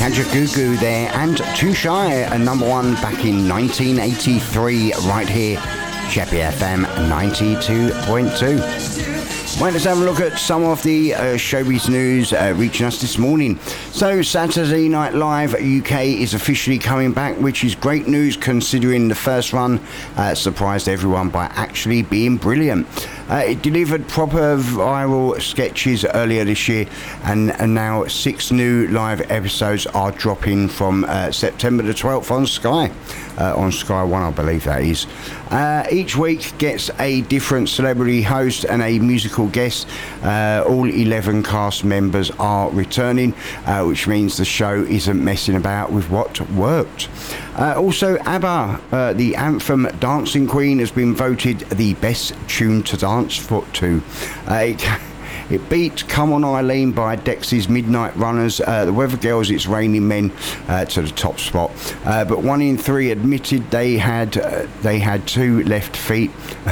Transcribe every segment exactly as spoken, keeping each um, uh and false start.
Kajagoogoo there, and Too Shy, a number one back in nineteen eighty-three, right here, Sheppey F M ninety-two point two. Right, let's have a look at some of the uh, showbiz news uh, reaching us this morning. So, Saturday Night Live U K is officially coming back, which is great news considering the first run uh, surprised everyone by actually being brilliant. Uh, it delivered proper viral sketches earlier this year, and, and now six new live episodes are dropping from uh, September the twelfth on Sky. Uh, on Sky One, I believe that is. Uh, each week gets a different celebrity host and a musical guest. Uh, all eleven cast members are returning, uh, which means the show isn't messing about with what worked. Uh, also, ABBA, uh, the anthem Dancing Queen, has been voted the best tune to dance for to. Uh, it, It beat Come On Eileen by Dexys Midnight Runners, uh, the Weather Girls, It's Raining Men uh, to the top spot. Uh, but one in three admitted they had uh, they had two left feet.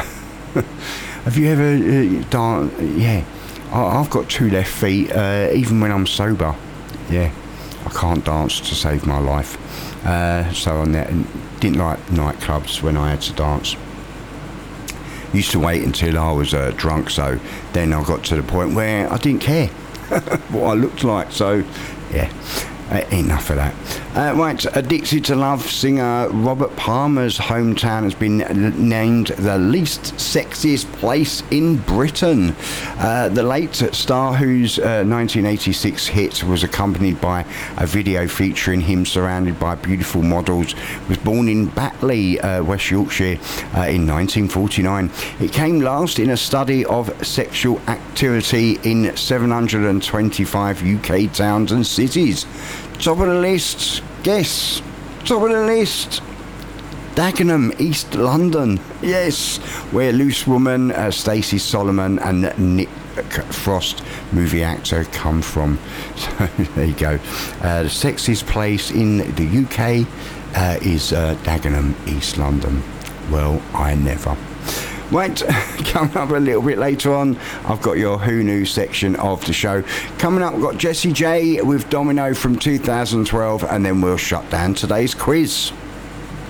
Have you ever uh, done? Yeah, I, I've got two left feet, uh, even when I'm sober. Yeah, I can't dance to save my life. Uh, so on that, didn't like nightclubs when I had to dance. Used to wait until I was uh, drunk, so then I got to the point where I didn't care what I looked like. So, yeah, uh, enough of that. Uh, right, Addicted to Love singer Robert Palmer's hometown has been named the least sexiest place in Britain. Uh, the late star, whose uh, nineteen eighty-six hit was accompanied by a video featuring him surrounded by beautiful models, was born in Batley, uh, West Yorkshire, uh, in nineteen forty-nine. It came last in a study of sexual activity in seven hundred twenty-five U K towns and cities. Top of the list, guess, top of the list, Dagenham, East London. Yes, where Loose Woman, uh, Stacey Solomon and Nick Frost, movie actor, come from. So there you go. Uh, the sexiest place in the U K uh, is uh, Dagenham, East London. Well, I never. Right, coming up a little bit later on, I've got your Who Knew section of the show. Coming up, we've got Jessie J with Domino from two thousand twelve, and then we'll shut down today's quiz.